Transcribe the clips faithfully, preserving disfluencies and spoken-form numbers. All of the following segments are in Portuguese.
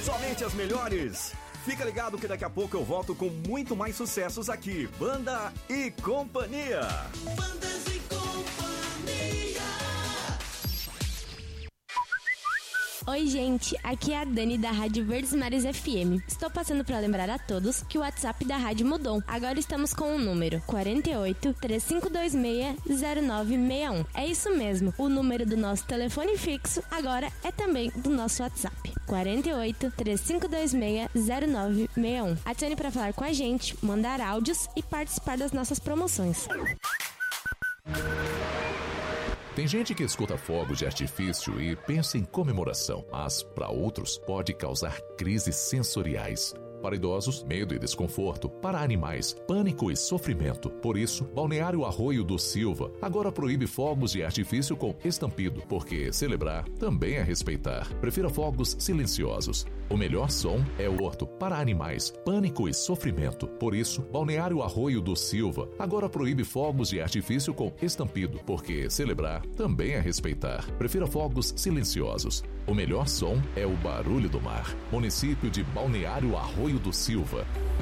Somente as melhores. Fica ligado que daqui a pouco eu volto com muito mais sucessos aqui. Banda e Companhia. Bandas e Companhia. Oi, gente, aqui é a Dani da Rádio Verdes Mares F M. Estou passando para lembrar a todos que o WhatsApp da rádio mudou. Agora estamos com o número quatro oito, três cinco dois seis, zero nove seis um. É isso mesmo, o número do nosso telefone fixo agora é também do nosso WhatsApp. quatro oito, três cinco dois seis, zero nove seis um. Adicione para falar com a gente, mandar áudios e participar das nossas promoções. Tem gente que escuta fogos de artifício e pensa em comemoração, mas, para outros, pode causar crises sensoriais. Para idosos, medo e desconforto. Para animais, pânico e sofrimento. Por isso, Balneário Arroio do Silva agora proíbe fogos de artifício com estampido, porque celebrar também é respeitar. Prefira fogos silenciosos. O melhor som é o horto. Para animais, pânico e sofrimento. Por isso, Balneário Arroio do Silva agora proíbe fogos de artifício com estampido, porque celebrar também é respeitar. Prefira fogos silenciosos. O melhor som é o barulho do mar. Município de Balneário Arroio do Silva.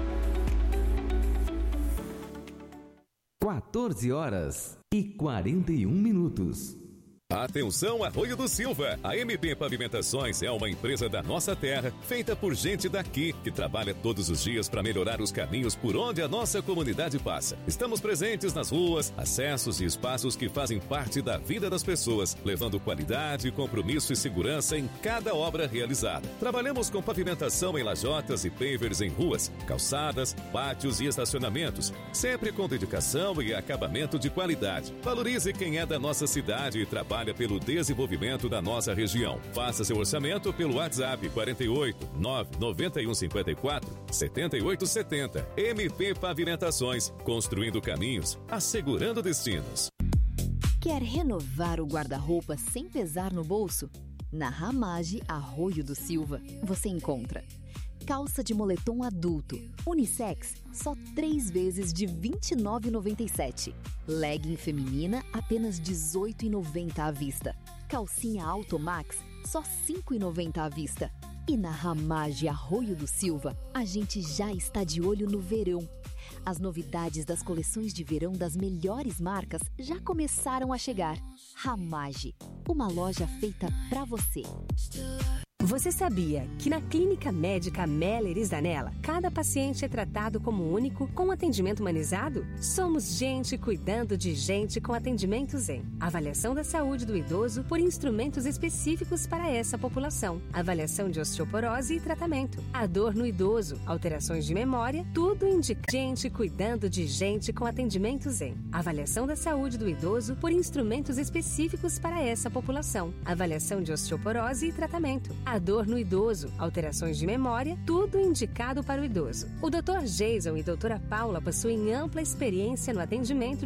quatorze horas e quarenta e um minutos. Atenção, Arroio do Silva! A M P Pavimentações é uma empresa da nossa terra, feita por gente daqui, que trabalha todos os dias para melhorar os caminhos por onde a nossa comunidade passa. Estamos presentes nas ruas, acessos e espaços que fazem parte da vida das pessoas, levando qualidade, compromisso e segurança em cada obra realizada. Trabalhamos com pavimentação em lajotas e pavers em ruas, calçadas, pátios e estacionamentos, sempre com dedicação e acabamento de qualidade. Valorize quem é da nossa cidade e trabalha pelo desenvolvimento da nossa região. Faça seu orçamento pelo WhatsApp quatro oito, nove nove um cinco quatro, sete oito sete zero. M P Pavimentações, construindo caminhos, assegurando destinos. Quer renovar o guarda-roupa sem pesar no bolso? Na Ramage Arroio do Silva, você encontra calça de moletom adulto, unissex, só três vezes de vinte e nove reais e noventa e sete centavos. Legging feminina, apenas dezoito reais e noventa centavos à vista. Calcinha Automax, só cinco reais e noventa centavos à vista. E na Ramage Arroio do Silva, a gente já está de olho no verão. As novidades das coleções de verão das melhores marcas já começaram a chegar. Ramage, uma loja feita pra você. Você sabia que na Clínica Médica Meller e Zanella, cada paciente é tratado como único com atendimento humanizado? Somos gente cuidando de gente com atendimento Zen. Avaliação da saúde do idoso por instrumentos específicos para essa população. Avaliação de osteoporose e tratamento. A dor no idoso, alterações de memória, tudo indica gente cuidando de gente com atendimento Zen. Avaliação da saúde do idoso por instrumentos específicos para essa população. Avaliação de osteoporose e tratamento. A dor no idoso, alterações de memória, tudo indicado para o idoso. O doutor Jason e doutora Paula possuem ampla experiência no atendimento